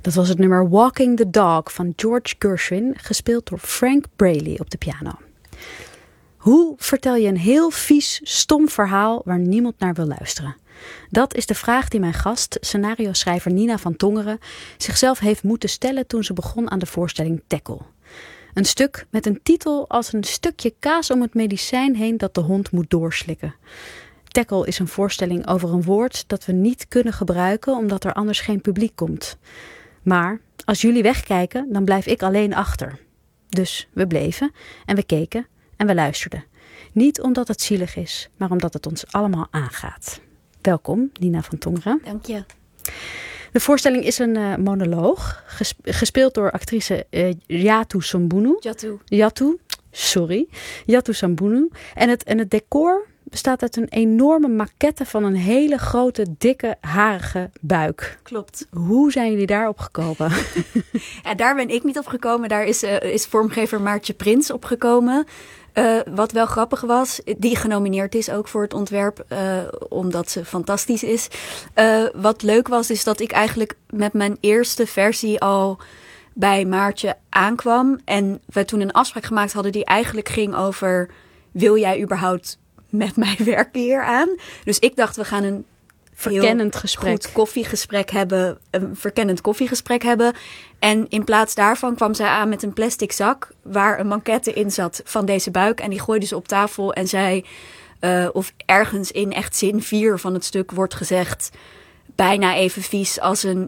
Dat was het nummer Walking the Dog van George Gershwin, gespeeld door Frank Braley op de piano. Hoe vertel je een heel vies, stom verhaal waar niemand naar wil luisteren? Dat is de vraag die mijn gast, scenario-schrijver Nina van Tongeren, zichzelf heeft moeten stellen toen ze begon aan de voorstelling Tackle. Een stuk met een titel als een stukje kaas om het medicijn heen dat de hond moet doorslikken. Tackle is een voorstelling over een woord dat we niet kunnen gebruiken omdat er anders geen publiek komt. Maar als jullie wegkijken, dan blijf ik alleen achter. Dus we bleven en we keken en we luisterden. Niet omdat het zielig is, maar omdat het ons allemaal aangaat. Welkom, Nina van Tongeren. Dank je. De voorstelling is een monoloog, gespeeld door actrice Yatu Sambunu. Yatu Sambunu. En het decor bestaat uit een enorme maquette van een hele grote, dikke, harige buik. Klopt. Hoe zijn jullie daarop gekomen? Ja, daar ben ik niet op gekomen. Daar is vormgever Maartje Prins op gekomen. Wat wel grappig was, die genomineerd is ook voor het ontwerp, omdat ze fantastisch is. Wat leuk was, is dat ik eigenlijk met mijn eerste versie al bij Maartje aankwam. En we toen een afspraak gemaakt hadden die eigenlijk ging over, wil jij überhaupt met mij werken hier aan? Dus ik dacht, we gaan een verkennend gesprek. Een verkennend koffiegesprek hebben. En in plaats daarvan kwam zij aan met een plastic zak waar een maquette in zat van deze buik. En die gooide ze op tafel en zei, of ergens in echt zin 4 van het stuk wordt gezegd, bijna even vies als een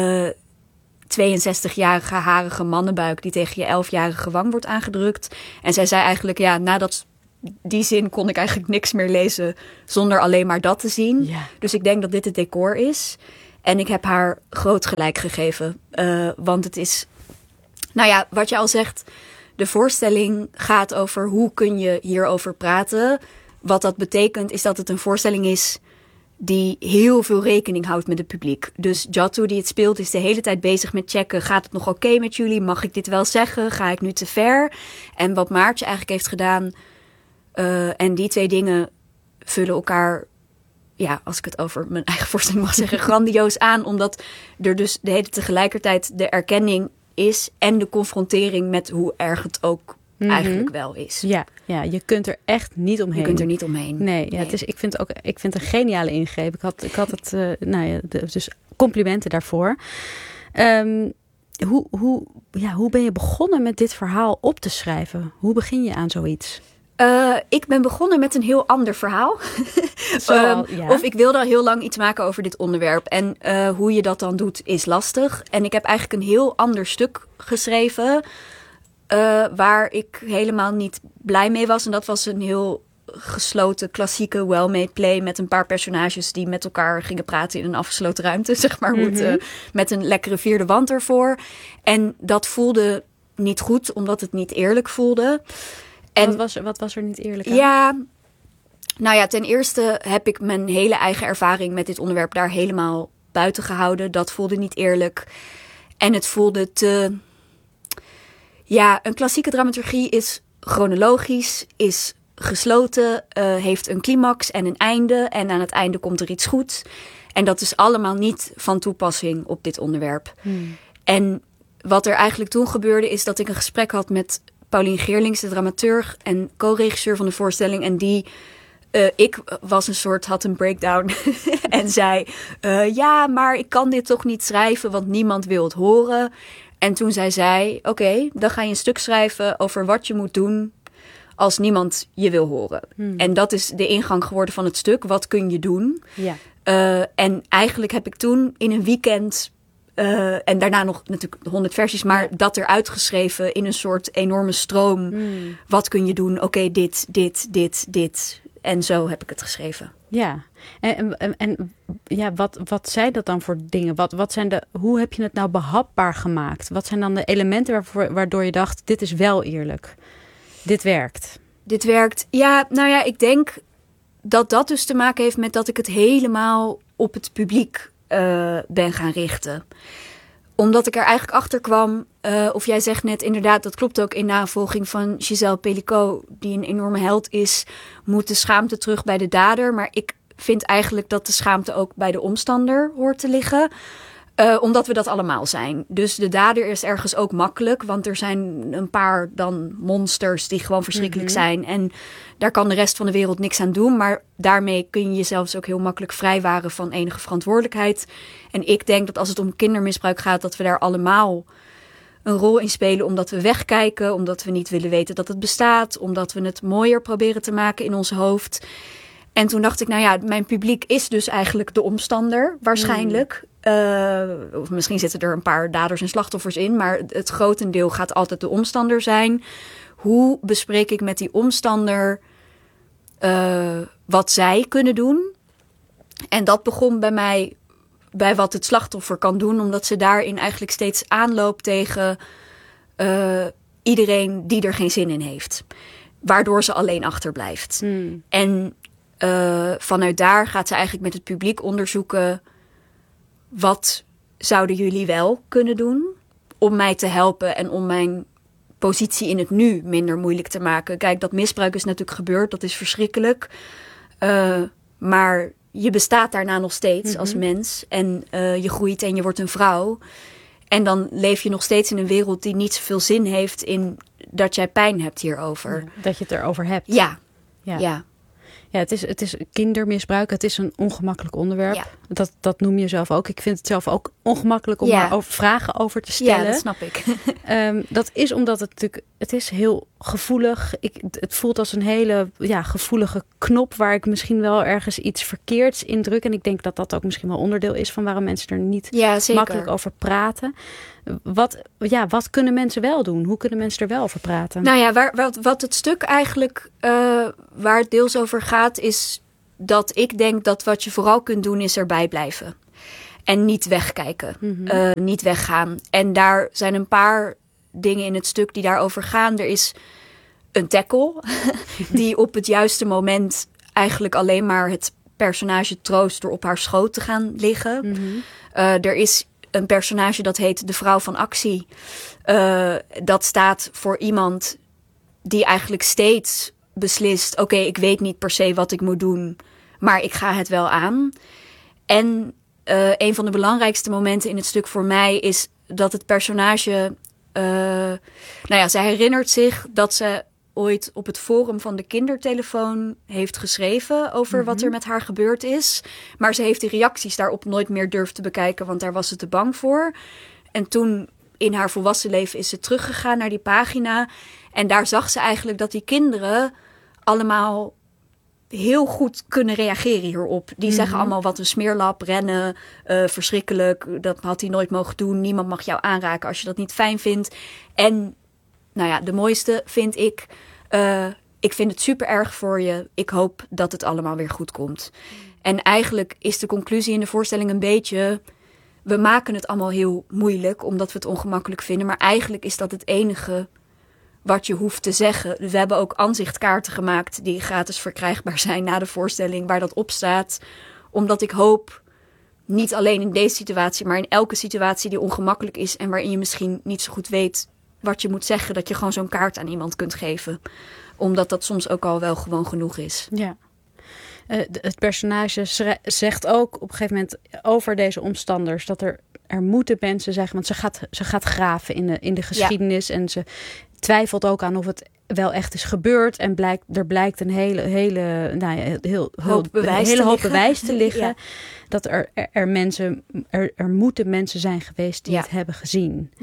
62-jarige harige mannenbuik die tegen je 11-jarige wang wordt aangedrukt. En zij zei eigenlijk, ja, nadat die zin kon ik eigenlijk niks meer lezen zonder alleen maar dat te zien. Ja. Dus ik denk dat dit het decor is. En ik heb haar groot gelijk gegeven. Want het is, nou ja, wat je al zegt, de voorstelling gaat over hoe kun je hierover praten. Wat dat betekent is dat het een voorstelling is die heel veel rekening houdt met het publiek. Dus Yatu, die het speelt, is de hele tijd bezig met checken. Gaat het nog oké met jullie? Mag ik dit wel zeggen? Ga ik nu te ver? En wat Maartje eigenlijk heeft gedaan, en die twee dingen vullen elkaar, ja, als ik het over mijn eigen voorstelling mag zeggen, grandioos aan. Omdat er dus de hele tegelijkertijd de erkenning is en de confrontering met hoe erg het ook eigenlijk wel is. Ja, je kunt er echt niet omheen. Je kunt er niet omheen. Nee, ja, het is, ik vind het een geniale ingreep. Ik had het, dus complimenten daarvoor. Hoe ben je begonnen met dit verhaal op te schrijven? Hoe begin je aan zoiets? Ik ben begonnen met een heel ander verhaal. Of ik wilde al heel lang iets maken over dit onderwerp. En hoe je dat dan doet is lastig. En ik heb eigenlijk een heel ander stuk geschreven, waar ik helemaal niet blij mee was. En dat was een heel gesloten, klassieke, well-made play met een paar personages die met elkaar gingen praten in een afgesloten ruimte, zeg maar. Met een lekkere vierde wand ervoor. En dat voelde niet goed, omdat het niet eerlijk voelde. En Wat was er niet eerlijk aan? Ja, nou ja, ten eerste heb ik mijn hele eigen ervaring met dit onderwerp daar helemaal buiten gehouden. Dat voelde niet eerlijk. En het voelde te, ja, een klassieke dramaturgie is chronologisch, is gesloten, heeft een climax en een einde. En aan het einde komt er iets goeds. En dat is allemaal niet van toepassing op dit onderwerp. En wat er eigenlijk toen gebeurde is dat ik een gesprek had met Paulien Geerlings, de dramaturg en co-regisseur van de voorstelling. En ik had een breakdown en zei, ja, maar ik kan dit toch niet schrijven, want niemand wil het horen. En toen zei zij, oké, dan ga je een stuk schrijven over wat je moet doen als niemand je wil horen. En dat is de ingang geworden van het stuk. Wat kun je doen? Ja. En eigenlijk heb ik toen in een weekend, en daarna nog natuurlijk 100 versies, maar dat eruit geschreven in een soort enorme stroom. Wat kun je doen? Oké, dit. En zo heb ik het geschreven. Ja, en ja, wat zijn dat dan voor dingen? Hoe heb je het nou behapbaar gemaakt? Wat zijn dan de elementen waardoor je dacht, dit is wel eerlijk? Dit werkt. Ja, nou ja, ik denk dat dus te maken heeft met dat ik het helemaal op het publiek ben gaan richten. Omdat ik er eigenlijk achter kwam, of jij zegt net inderdaad, dat klopt ook in navolging van Gisèle Pelicot, die een enorme held is, moet de schaamte terug bij de dader. Maar ik vind eigenlijk dat de schaamte ook bij de omstander hoort te liggen. Omdat we dat allemaal zijn. Dus de dader is ergens ook makkelijk. Want er zijn een paar dan monsters die gewoon verschrikkelijk zijn. En daar kan de rest van de wereld niks aan doen. Maar daarmee kun je jezelf ook heel makkelijk vrijwaren van enige verantwoordelijkheid. En ik denk dat als het om kindermisbruik gaat, dat we daar allemaal een rol in spelen. Omdat we wegkijken, omdat we niet willen weten dat het bestaat. Omdat we het mooier proberen te maken in ons hoofd. En toen dacht ik, nou ja, mijn publiek is dus eigenlijk de omstander, waarschijnlijk. Of misschien zitten er een paar daders en slachtoffers in, maar het grotendeel gaat altijd de omstander zijn. Hoe bespreek ik met die omstander wat zij kunnen doen? En dat begon bij mij bij wat het slachtoffer kan doen, omdat ze daarin eigenlijk steeds aanloopt tegen iedereen die er geen zin in heeft. Waardoor ze alleen achterblijft. En vanuit daar gaat ze eigenlijk met het publiek onderzoeken, wat zouden jullie wel kunnen doen om mij te helpen en om mijn positie in het nu minder moeilijk te maken. Kijk, dat misbruik is natuurlijk gebeurd, dat is verschrikkelijk. Maar je bestaat daarna nog steeds als mens en je groeit en je wordt een vrouw. En dan leef je nog steeds in een wereld die niet zoveel zin heeft in dat jij pijn hebt hierover. Dat je het erover hebt. Ja. Ja, het is kindermisbruik. Het is een ongemakkelijk onderwerp. Ja. Dat noem je zelf ook. Ik vind het zelf ook ongemakkelijk om daar vragen over te stellen. Ja, dat snap ik. Dat is omdat het is heel gevoelig. Het voelt als een hele gevoelige knop waar ik misschien wel ergens iets verkeerds in druk. En ik denk dat dat ook misschien wel onderdeel is van waarom mensen er niet makkelijk over praten. Wat kunnen mensen wel doen? Hoe kunnen mensen er wel over praten? Nou ja, wat het stuk eigenlijk waar het deels over gaat, is dat ik denk dat wat je vooral kunt doen is erbij blijven. En niet wegkijken. Niet weggaan. En daar zijn een paar dingen in het stuk die daarover gaan. Er is een tackle die op het juiste moment eigenlijk alleen maar het personage troost door op haar schoot te gaan liggen. Er is een personage dat heet de vrouw van actie. Dat staat voor iemand die eigenlijk steeds beslist, oké, ik weet niet per se wat ik moet doen, maar ik ga het wel aan. En een van de belangrijkste momenten in het stuk voor mij is dat het personage, zij herinnert zich dat ze ooit op het forum van de kindertelefoon heeft geschreven over wat er met haar gebeurd is. Maar ze heeft die reacties daarop nooit meer durven te bekijken, want daar was ze te bang voor. En toen in haar volwassen leven is ze teruggegaan naar die pagina. En daar zag ze eigenlijk dat die kinderen allemaal heel goed kunnen reageren hierop. Die zeggen allemaal wat een smeerlap, rennen, verschrikkelijk. Dat had hij nooit mogen doen. Niemand mag jou aanraken als je dat niet fijn vindt. En de mooiste vind ik, ik vind het super erg voor je. Ik hoop dat het allemaal weer goed komt. En eigenlijk is de conclusie in de voorstelling een beetje, we maken het allemaal heel moeilijk omdat we het ongemakkelijk vinden. Maar eigenlijk is dat het enige wat je hoeft te zeggen. We hebben ook aanzichtkaarten gemaakt die gratis verkrijgbaar zijn na de voorstelling, waar dat op staat. Omdat ik hoop, niet alleen in deze situatie, maar in elke situatie die ongemakkelijk is en waarin je misschien niet zo goed weet wat je moet zeggen, dat je gewoon zo'n kaart aan iemand kunt geven. Omdat dat soms ook al wel gewoon genoeg is. Ja. Het personage zegt ook op een gegeven moment over deze omstanders dat er moeten mensen zeggen, want ze gaat graven in de geschiedenis en ze twijfelt ook aan of het wel echt is gebeurd en er blijkt een hele hoop bewijs te liggen. Dat er moeten mensen zijn geweest die het hebben gezien.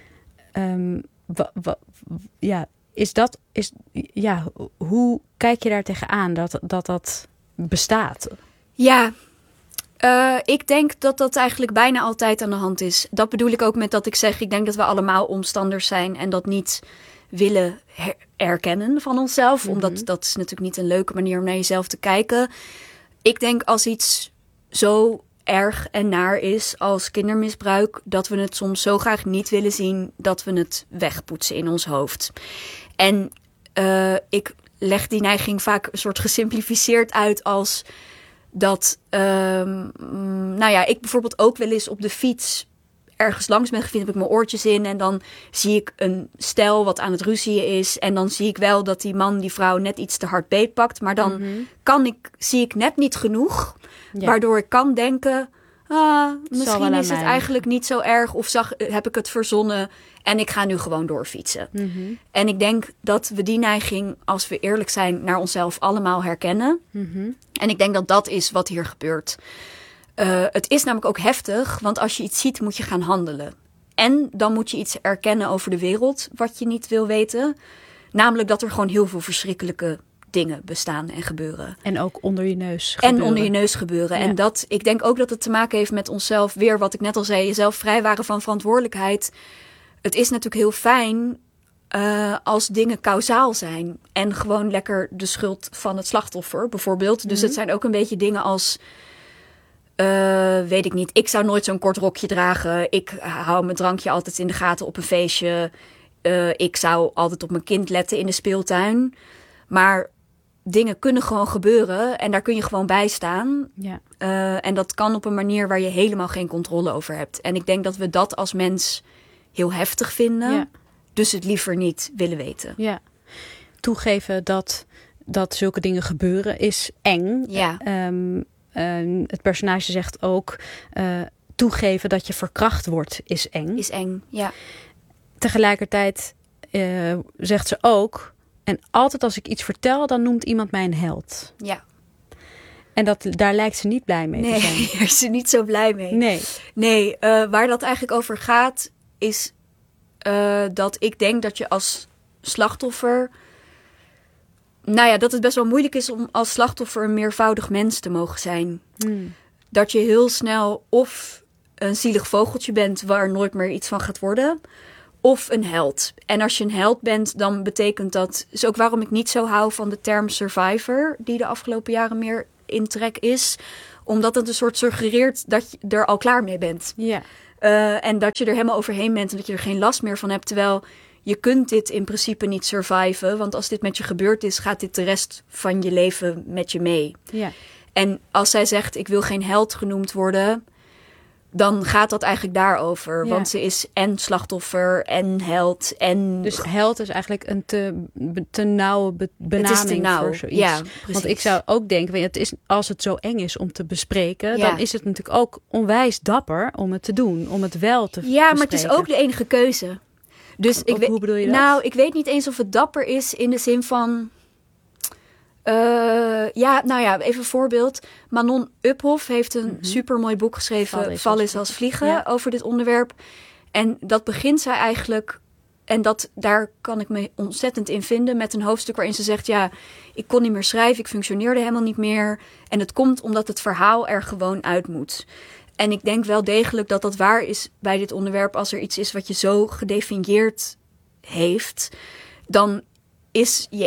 Hoe kijk je daar tegenaan dat bestaat? Ja, ik denk dat dat eigenlijk bijna altijd aan de hand is. Dat bedoel ik ook met dat ik zeg, ik denk dat we allemaal omstanders zijn en dat niet willen erkennen van onszelf. Omdat dat is natuurlijk niet een leuke manier om naar jezelf te kijken. Ik denk als iets zo erg en naar is als kindermisbruik, dat we het soms zo graag niet willen zien dat we het wegpoetsen in ons hoofd. En ik leg die neiging vaak een soort gesimplificeerd uit als dat, ik bijvoorbeeld ook wel eens op de fiets ergens langs ben gefietst, heb ik mijn oortjes in en dan zie ik een stel wat aan het ruzieën is en dan zie ik wel dat die man die vrouw net iets te hard beetpakt, maar dan zie ik net niet genoeg, waardoor ik kan denken, Misschien is het eigenlijk niet zo erg of heb ik het verzonnen en ik ga nu gewoon doorfietsen. Mm-hmm. En ik denk dat we die neiging, als we eerlijk zijn, naar onszelf allemaal herkennen. Mm-hmm. En ik denk dat dat is wat hier gebeurt. Het is namelijk ook heftig, want als je iets ziet moet je gaan handelen. En dan moet je iets erkennen over de wereld wat je niet wil weten. Namelijk dat er gewoon heel veel verschrikkelijke dingen bestaan en gebeuren. En ook onder je neus gebeuren. En onder je neus gebeuren. Ja. En ik denk ook dat het te maken heeft met onszelf. Weer wat ik net al zei, jezelf vrijwaren van verantwoordelijkheid. Het is natuurlijk heel fijn als dingen kausaal zijn. En gewoon lekker de schuld van het slachtoffer, bijvoorbeeld. Dus het zijn ook een beetje dingen als... weet ik niet, ik zou nooit zo'n kort rokje dragen. Ik hou mijn drankje altijd in de gaten op een feestje. Ik zou altijd op mijn kind letten in de speeltuin. Maar dingen kunnen gewoon gebeuren en daar kun je gewoon bij staan. Ja. En dat kan op een manier waar je helemaal geen controle over hebt. En ik denk dat we dat als mens heel heftig vinden. Ja. Dus het liever niet willen weten. Ja. Toegeven dat zulke dingen gebeuren is eng. Ja. Het personage zegt ook... toegeven dat je verkracht wordt is eng. Is eng, ja. Tegelijkertijd zegt ze ook... en altijd als ik iets vertel, dan noemt iemand mij een held. Ja. En daar lijkt ze niet blij mee te zijn. Nee, daar is ze niet zo blij mee. Nee, waar dat eigenlijk over gaat... is dat ik denk dat je als slachtoffer... Nou ja, dat het best wel moeilijk is om als slachtoffer een meervoudig mens te mogen zijn. Dat je heel snel of een zielig vogeltje bent waar nooit meer iets van gaat worden... of een held. En als je een held bent, dan betekent dat... is ook waarom ik niet zo hou van de term survivor... die de afgelopen jaren meer in trek is. Omdat het een soort suggereert dat je er al klaar mee bent. Ja. En dat je er helemaal overheen bent en dat je er geen last meer van hebt. Terwijl je kunt dit in principe niet surviven. Want als dit met je gebeurd is, gaat dit de rest van je leven met je mee. Ja. En als zij zegt, ik wil geen held genoemd worden... dan gaat dat eigenlijk daarover. Ja. Want ze is en slachtoffer en held. En... Dus held is eigenlijk een te nauwe benaming het is te nauw. Voor zoiets. Ja, precies. Want ik zou ook denken, als het zo eng is om te bespreken... Ja. dan is het natuurlijk ook onwijs dapper om het te doen. Om het wel te bespreken. Ja, maar het is ook de enige keuze. Dus Hoe bedoel je dat? Nou, ik weet niet eens of het dapper is in de zin van... even een voorbeeld. Manon Uphoff heeft een supermooi boek geschreven... Val is als vliegen, ja. over dit onderwerp. En dat begint zij eigenlijk... en daar kan ik me ontzettend in vinden... met een hoofdstuk waarin ze zegt... ja, ik kon niet meer schrijven, ik functioneerde helemaal niet meer. En het komt omdat het verhaal er gewoon uit moet. En ik denk wel degelijk dat dat waar is bij dit onderwerp... als er iets is wat je zo gedefinieerd heeft... dan is je